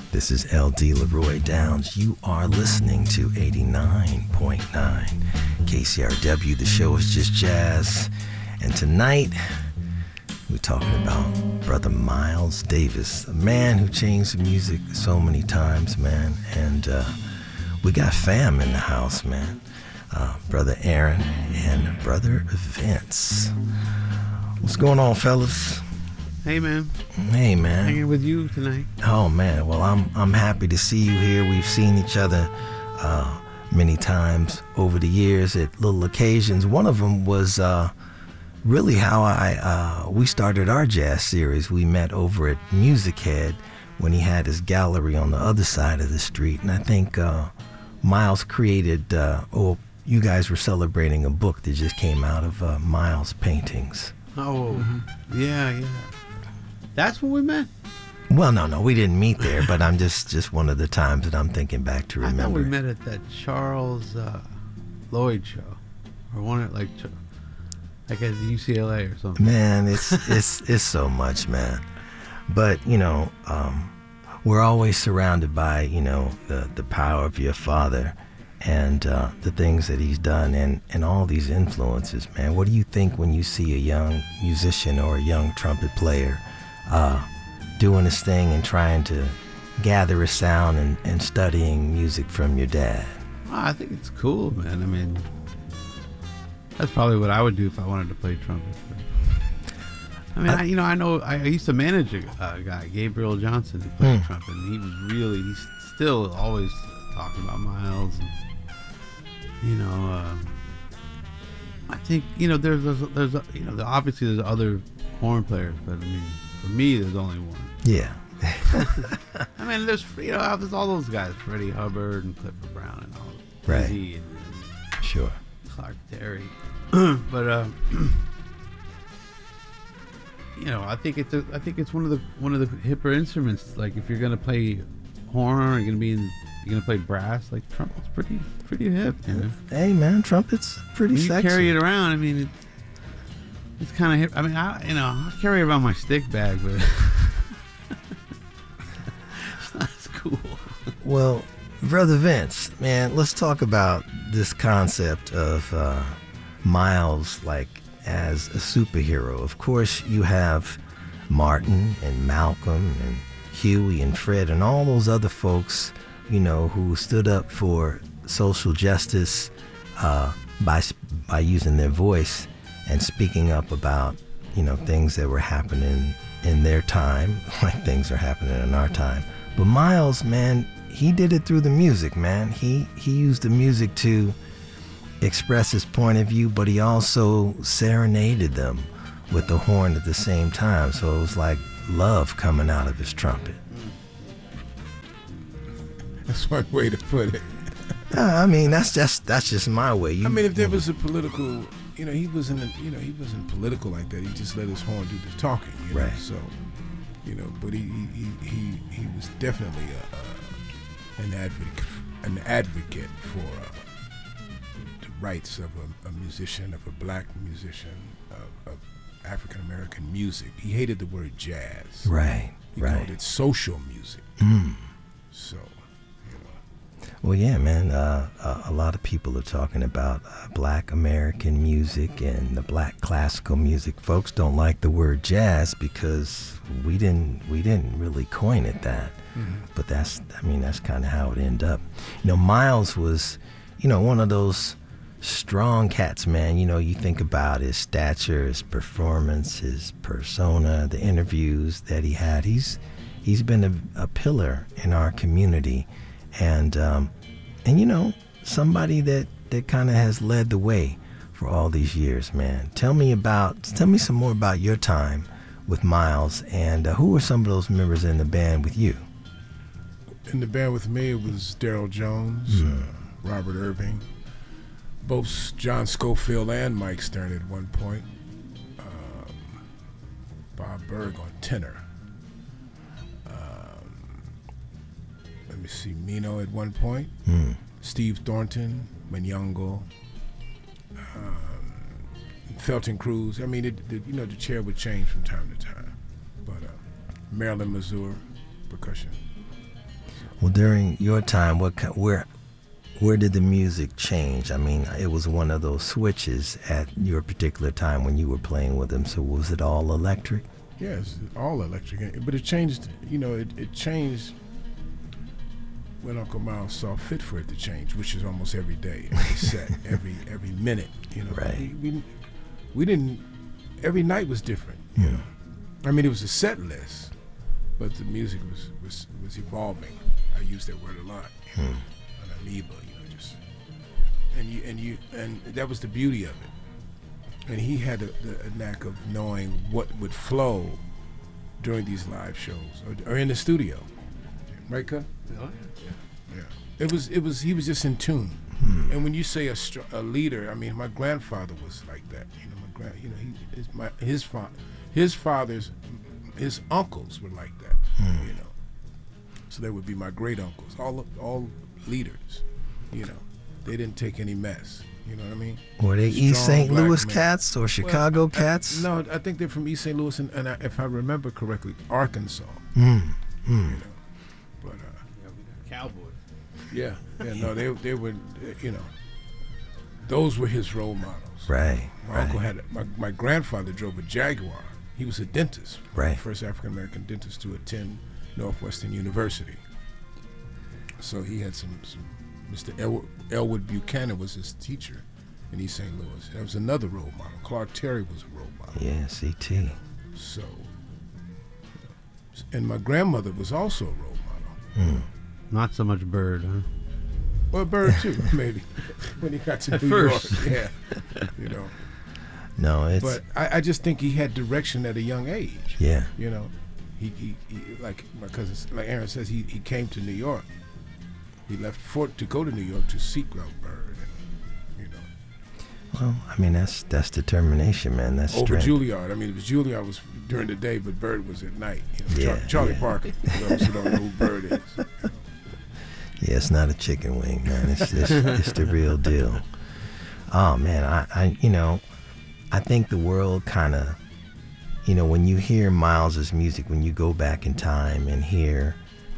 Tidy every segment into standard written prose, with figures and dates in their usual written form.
This is LD Leroy Downs. You are listening to 89.9 KCRW. The show is Just Jazz. And tonight, we're talking about Brother Miles Davis, a man who changed the music so many times, man. And we got fam in the house, man. Brother Aaron and Brother Vince. What's going on, fellas? Hey, man. Hey, man. Hanging with you tonight. Oh, man. Well, I'm happy to see you here. We've seen each other many times over the years at little occasions. One of them was really how we started our jazz series. We met over at Music Head when he had his gallery on the other side of the street. And I think Miles created, you guys were celebrating a book that just came out of Miles' paintings. Oh, yeah. That's when we met? Well, no, we didn't meet there, but I'm just one of the times that I'm thinking back to remember. I thought we met at that Charles Lloyd show, or one at like at UCLA or something. Man, it's so much, man. But we're always surrounded by the power of your father and the things that he's done and all these influences, man. What do you think when you see a young musician or a young trumpet player doing his thing and trying to gather a sound and studying music from your dad? I think it's cool, man. I mean, that's probably what I would do if I wanted to play trumpet. I mean, I used to manage a guy, Gabriel Johnson, who played trumpet, and he's still always talking about Miles. And, I think, there's obviously there's other horn players, but I mean, for me, there's only one. Yeah. I mean, there's all those guys, Freddie Hubbard and Clifford Brown and all. Right. And Sure. Clark Terry. But I think it's one of the hipper instruments. Like if you're gonna play horn, or you're gonna play brass, like trumpet's pretty hip. Hey, man, trumpet's pretty sexy. You carry it around. I mean, it's kind of hip. I mean, I'll carry around my stick bag, but it's not as cool. Well, Brother Vince, man, let's talk about this concept of Miles, like, as a superhero. Of course, you have Martin and Malcolm and Huey and Fred and all those other folks, who stood up for social justice by using their voice and speaking up about, things that were happening in their time, like things are happening in our time. But Miles, man, he did it through the music, man. He used the music to express his point of view, but he also serenaded them with the horn at the same time. So it was like love coming out of his trumpet. That's one way to put it. I mean, that's just my way. If there was a political, he wasn't political like that. He just let his horn do the talking, right? So, but he was definitely an advocate for the rights of a musician, of a black musician, of African American music. He hated the word jazz. Right. He called it social music. So. Well, yeah, man, a lot of people are talking about black American music and the black classical music. Folks don't like the word jazz because we didn't really coin it that. But that's kind of how it ended up. Miles was, one of those strong cats, man. You think about his stature, his performance, his persona, the interviews that he had. He's been a pillar in our community. And somebody that kind of has led the way for all these years, man. Tell me some more about your time with Miles, and who were some of those members in the band with you? In the band with me, it was Daryl Jones, Robert Irving, both John Schofield and Mike Stern at one point, Bob Berg on tenor. Let me see, Mino at one point, Steve Thornton, Manyongo, Felton Cruz. I mean, the chair would change from time to time. But Marilyn Mazur, percussion. Well, during your time, where did the music change? I mean, it was one of those switches at your particular time when you were playing with him. So was it all electric? Yeah, it's all electric. But it changed, it changed when Uncle Miles saw fit for it to change, which is almost every day, every set, every minute. Right. We didn't. Every night was different. I mean, it was a set list, but the music was evolving. I use that word a lot. An amoeba, just and that was the beauty of it. And he had a knack of knowing what would flow during these live shows or in the studio, right, Cuz? Oh, yeah. He was just in tune. And when you say a leader, I mean, my grandfather was like that. His uncles were like that. So they would be my great uncles, all leaders. They didn't take any mess. You know what I mean? Were they East St. Louis men. cats or Chicago cats? No, I think they're from East St. Louis and if I remember correctly, Arkansas. But Cowboys. yeah, no, they were, those were his role models. Right. My uncle had my grandfather drove a Jaguar. He was a dentist. Right. The first African American dentist to attend Northwestern University. So he had some Mr. Elwood Buchanan was his teacher in East St. Louis. That was another role model. Clark Terry was a role model. Yeah, CT. So, and my grandmother was also a role model. Not so much Bird, huh? Well, Bird too, maybe, when he got to New York. Yeah, No, it's. But I just think he had direction at a young age. Yeah. He like my cousin, like Aaron says, he came to New York. He left Fort to go to New York to seek out Bird, and Well, I mean that's determination, man. That's over strength. Juilliard. I mean, Juilliard was during the day, but Bird was at night. Charlie yeah. Parker. For those who don't know who Bird is. Yeah, it's not a chicken wing, man. It's the real deal. Oh man, I think the world kind of, when you hear Miles's music, when you go back in time and hear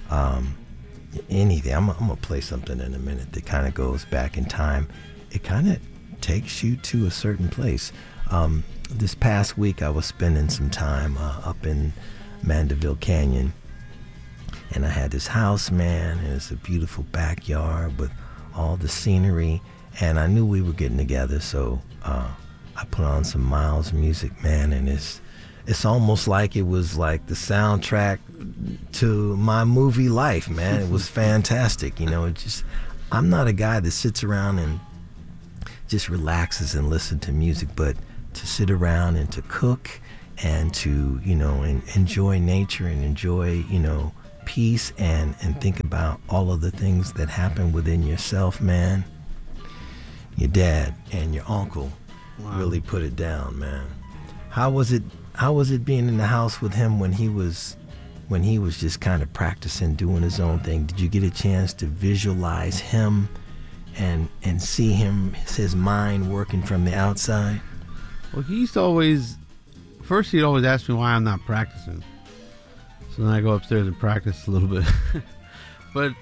anything, I'm gonna play something in a minute that kind of goes back in time. It kind of takes you to a certain place. This past week, I was spending some time up in Mandeville Canyon. And I had this house, man, and it's a beautiful backyard with all the scenery. And I knew we were getting together, so I put on some Miles music, man, and it's almost like it was like the soundtrack to my movie life, man. It was fantastic, I'm not a guy that sits around and just relaxes and listens to music, but to sit around and to cook and to, and enjoy nature and enjoy, peace and think about all of the things that happen within yourself, man. Your dad and your uncle really put it down, man. How was it being in the house with him when he was just kind of practicing, doing his own thing? Did you get a chance to visualize him and see his mind working from the outside? Well, he'd always ask me why I'm not practicing. So then I go upstairs and practice a little bit. But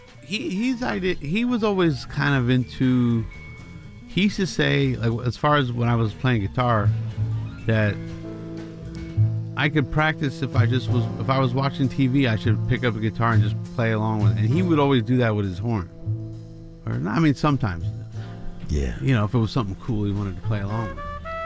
he was always kind of into, he used to say, like, as far as when I was playing guitar, that I could practice if I was watching TV, I should pick up a guitar and just play along with it. And he would always do that with his horn. Sometimes. Yeah. If it was something cool he wanted to play along with.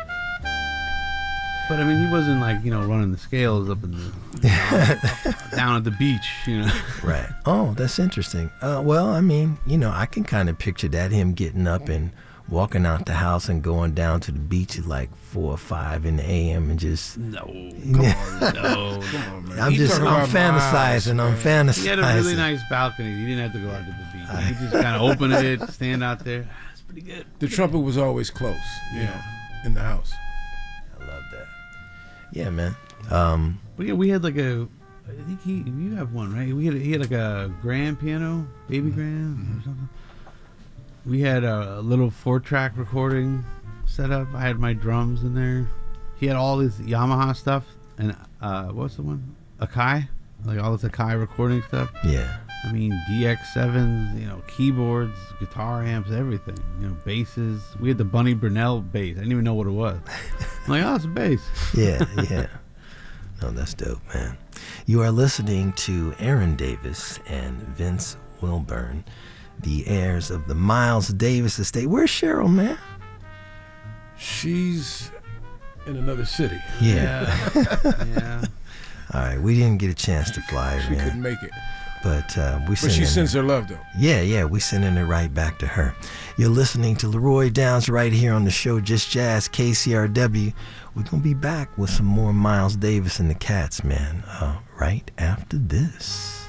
But I mean, he wasn't like, running the scales up in the down at the beach, Right. Oh, that's interesting. Well, I mean, I can kind of picture that, him getting up and walking out the house and going down to the beach at like 4 or 5 in the a.m. and just. No, come on, man. I'm fantasizing. He had a really nice balcony. He didn't have to go out to the beach. He just kind of open it, stand out there. It's pretty good. The trumpet was always close, in the house. I love that. Yeah, man. But yeah, we had like I think you have one, right? He had like a grand piano, baby grand or something. We had a little 4-track recording set up. I had my drums in there. He had all this Yamaha stuff and what's the one? Akai, like all this Akai recording stuff. Yeah. I mean, DX7s, you know, keyboards, guitar amps, everything. You know, basses. We had the Bunny Burnell bass. I didn't even know what it was. I'm like, oh, it's a bass. Yeah. No, that's dope, man. You are listening to Aaron Davis and Vince Wilburn, the heirs of the Miles Davis estate. Where's Cheryl, man? She's in another city. Yeah. All right, we didn't get a chance to fly her She in, couldn't make it. but But she sends her love, though. Yeah, we sending it right back to her. You're listening to Leroy Downs right here on the show Just Jazz, KCRW. We're going to be back with some more Miles Davis and the Cats, man, right after this.